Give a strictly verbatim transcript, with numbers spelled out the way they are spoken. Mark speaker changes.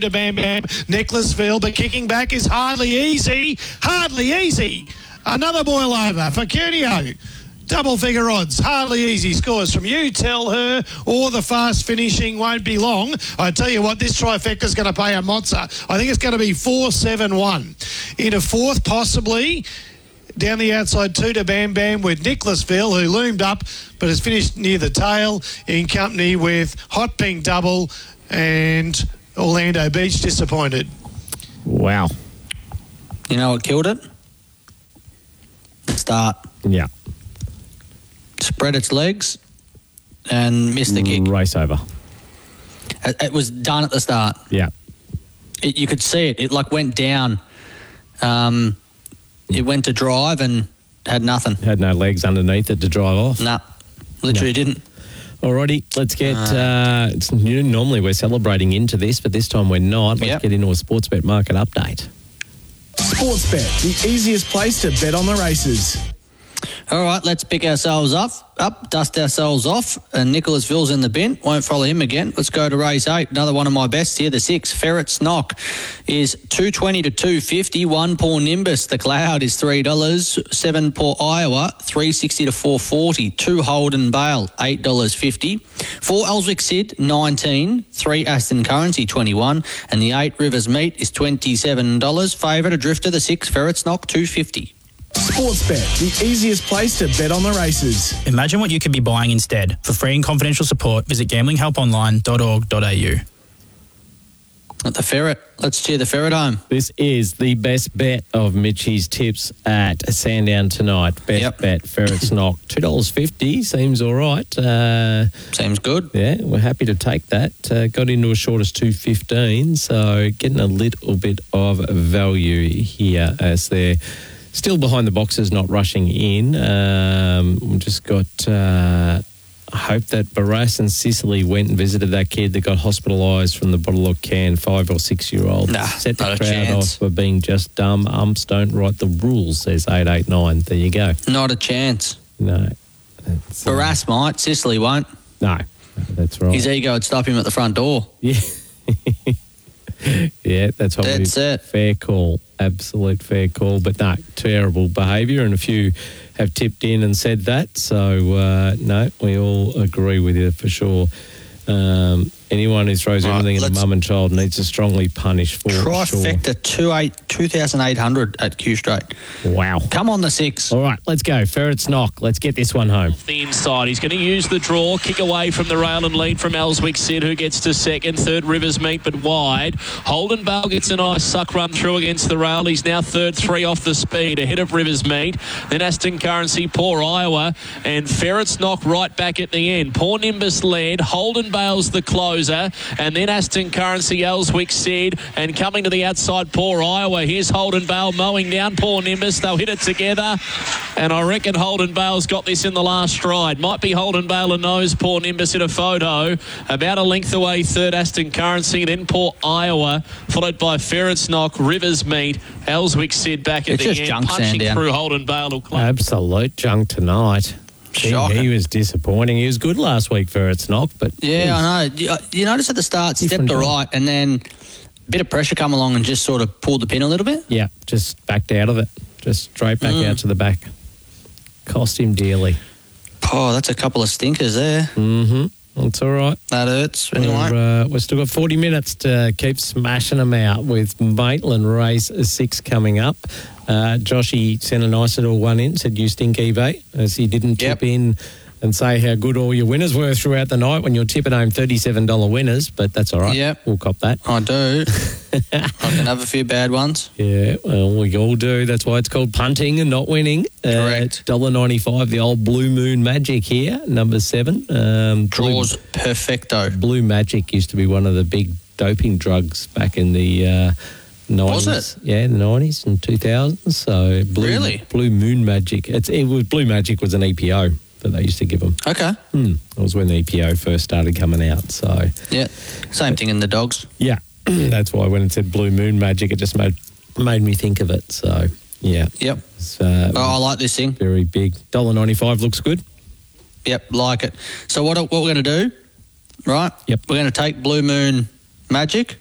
Speaker 1: to Bam Bam, Nicholasville, but kicking back is hardly easy. Hardly easy. Another boil over for Cuneo. Double figure odds, hardly easy scores from You Tell Her, or the fast finishing won't be long. I tell you what, this trifecta is going to pay a mozza. I think it's going to be four seven one. Into fourth, possibly. Down the outside, two to Bam Bam with Nicholasville, who loomed up but has finished near the tail in company with Hot Pink Double and Orlando Beach disappointed.
Speaker 2: Wow.
Speaker 3: You know what killed it? Start.
Speaker 2: Yeah.
Speaker 3: Spread its legs and missed the kick.
Speaker 2: Race over.
Speaker 3: It, it was done at the start.
Speaker 2: Yeah.
Speaker 3: It, you could see it. It like went down. Um, it went to drive and had nothing.
Speaker 2: Had no legs underneath it to drive off.
Speaker 3: Nah, literally no. didn't.
Speaker 2: Alrighty, let's get, uh, it's new. Normally we're celebrating into this, but this time we're not. Let's
Speaker 3: yep.
Speaker 2: get into a Sportsbet market update.
Speaker 4: Sportsbet, the easiest place to bet on the races.
Speaker 3: All right, let's pick ourselves up, up, dust ourselves off, and Nicholasville's in the bin. Won't follow him again. Let's go to race eight. Another one of my best here, the six. Ferret's Knock is two twenty to two fifty. One Poor Nimbus, the Cloud, is three dollars. Seven Poor Iowa, three sixty to four forty. Two Holden Bale, eight dollars fifty. Four Elswick Sid, nineteen. Three Aston Currency, twenty-one. And the eight Rivers Meat is twenty-seven dollars. Favourite, a Drifter, the six. Ferret's Knock, two fifty.
Speaker 4: Sportsbet, the easiest place to bet on the races.
Speaker 5: Imagine what you could be buying instead. For free and confidential support, visit gambling help online dot org dot a u.
Speaker 3: At the Ferret, let's cheer the Ferret home.
Speaker 2: This is the best bet of Mitchie's tips at Sandown tonight. Best
Speaker 3: yep.
Speaker 2: bet, Ferret's Knock, two dollars fifty. Seems all right. Uh,
Speaker 3: Seems good.
Speaker 2: Yeah, we're happy to take that. Uh, got into as short as two fifteen, so getting a little bit of value here as they're still behind the boxes, not rushing in. Um, we've just got... Uh, I hope that Barras and Sicily went and visited that kid that got hospitalised from the bottle or can, five or six-year-old.
Speaker 3: Nah,
Speaker 2: Set the
Speaker 3: not a
Speaker 2: crowd
Speaker 3: chance.
Speaker 2: off for being just dumb. Umps don't write the rules, says eight eight nine. There you go.
Speaker 3: Not a chance.
Speaker 2: No.
Speaker 3: Barras uh, might, Sicily won't.
Speaker 2: No, no, that's right.
Speaker 3: His ego would stop him at the front door.
Speaker 2: Yeah. Yeah, that's what
Speaker 3: That's
Speaker 2: we,
Speaker 3: it.
Speaker 2: Fair call. Absolute fair call. But no, terrible behaviour, and a few have tipped in and said that. So, uh, no, we all agree with you for sure. Um, anyone who throws
Speaker 3: Right,
Speaker 2: anything at a
Speaker 3: let's-
Speaker 2: mum and child needs to strongly punish for sure.
Speaker 3: Trifecta two eight two thousand eight hundred at Q Straight.
Speaker 2: Wow.
Speaker 3: Come on, the six.
Speaker 2: All right, let's go. Ferret's Knock. Let's get this one home.
Speaker 6: The inside. He's going to use the draw, kick away from the rail and lead from Elswick Sid, who gets to second. Third, Rivers Meat, but wide. Holden Bale gets a nice suck run through against the rail. He's now third, three off the speed, ahead of Rivers Meat. Then Aston Currency, Poor Iowa, and Ferret's Knock right back at the end. Poor Nimbus led. Holden Bale's the closer, and then Aston Currency, Elswick Sid, and coming to the outside, Poor Iowa. Here's Holden Bale mowing down Poor Nimbus. They'll hit it together, and I reckon Holden Bale's got this in the last stride. Might be Holden Bale and knows Poor Nimbus in a photo. About a length away, third Aston Currency, then Poor Iowa, followed by Ferret's Knock, Rivers Meat, Elswick Sid back at
Speaker 3: It's
Speaker 6: the
Speaker 3: just
Speaker 6: end,
Speaker 3: junk
Speaker 6: punching
Speaker 3: Sandown.
Speaker 6: through Holden Bale. who'll club.
Speaker 2: Absolute junk tonight. Gee,
Speaker 3: Shocking.
Speaker 2: he was disappointing. He was good last week, Ferret's Knock, but...
Speaker 3: Yeah,
Speaker 2: geez.
Speaker 3: I know. You, you notice at the start, stepped
Speaker 2: Different
Speaker 3: to
Speaker 2: job.
Speaker 3: right, and then a bit of pressure come along and just sort of pulled the pin a little bit.
Speaker 2: Yeah, just backed out of it. Just straight back
Speaker 3: Mm.
Speaker 2: out to the back. Cost him dearly.
Speaker 3: Oh, that's a couple of stinkers there.
Speaker 2: Mm-hmm. That's all right.
Speaker 3: That hurts. Anyway.
Speaker 2: We're, uh, we've still got forty minutes to keep smashing them out with Maitland race six coming up. Uh, Joshy sent a nice little one in, said you stink eBay, as he didn't
Speaker 3: Yep.
Speaker 2: tip in and say how good all your winners were throughout the night when you're tipping home thirty-seven dollars winners, but that's all right.
Speaker 3: Yep.
Speaker 2: We'll cop that.
Speaker 3: I do. I can have a few bad ones.
Speaker 2: Yeah, well, we all do. That's why it's called punting and not winning.
Speaker 3: Correct.
Speaker 2: Uh, one dollar ninety-five, the old Blue Moon Magic here, number seven. Um,
Speaker 3: Draws
Speaker 2: Blue,
Speaker 3: perfecto.
Speaker 2: Blue Magic used to be one of the big doping drugs back in the uh, nineties.
Speaker 3: Was it?
Speaker 2: Yeah, the nineties and two thousands. So Blue,
Speaker 3: Really?
Speaker 2: Blue Moon Magic. It's, it was Blue Magic was an E P O that they used to give them.
Speaker 3: Okay.
Speaker 2: Hmm. It was when the E P O first started coming out. So
Speaker 3: Yeah. Same thing in the dogs.
Speaker 2: yeah, that's why when it said Blue Moon Magic, it just made made me think of it. So yeah,
Speaker 3: Yep.
Speaker 2: it's, uh,
Speaker 3: Oh, I like this thing.
Speaker 2: very big. one dollar ninety-five looks good.
Speaker 3: Yep, like it. So what what we're going to do, right?
Speaker 2: Yep.
Speaker 3: We're going to take Blue Moon Magic